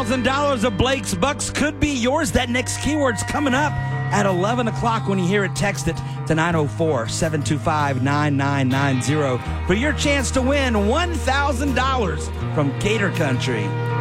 $1,000 of Blake's Bucks could be yours. That next keyword's coming up at 11 o'clock when you hear it. Text it to 904-725-9990 for your chance to win $1,000 from Gator Country.